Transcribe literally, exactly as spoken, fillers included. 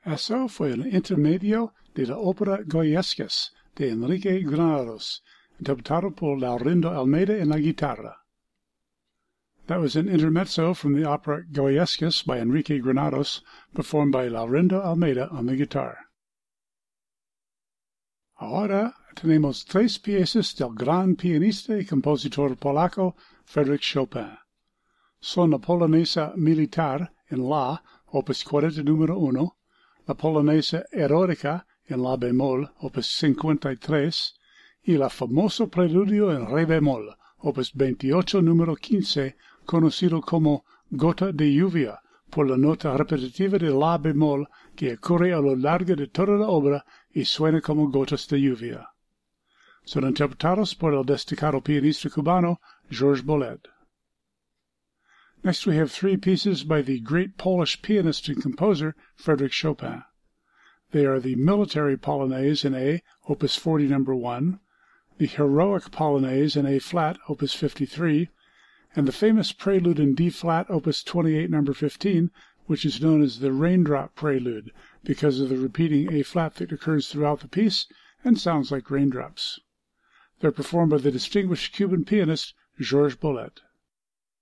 Eso fue el intermedio de la ópera Goyescas de Enrique Granados, interpretado por Laurindo Almeida en la guitarra. That was an intermezzo from the opera Goyescas by Enrique Granados, performed by Laurindo Almeida on the guitar. Ahora tenemos tres piezas del gran pianista y compositor polaco Frédéric Chopin. Son la polonesa militar en la, opus cuarenta número uno, la polonesa erótica en la bemol, opus cincuenta y tres, y la famoso preludio en re bemol, opus veintiocho número quince, conocido como Gota de Lluvia, por la nota repetitiva de la bemol que ocurre a lo largo de toda la obra y suena como gotas de lluvia. Son interpretados por el destacado pianista cubano Georges Bolet. Next we have three pieces by the great Polish pianist and composer Frédéric Chopin. They are the Military Polonaise in A, opus forty number one, the Heroic Polonaise in A-flat, opus fifty-three, and the famous Prelude in D-flat, opus twenty-eight number fifteen, which is known as the Raindrop Prelude because of the repeating A-flat that occurs throughout the piece and sounds like raindrops. They're performed by the distinguished Cuban pianist Georges Bolet.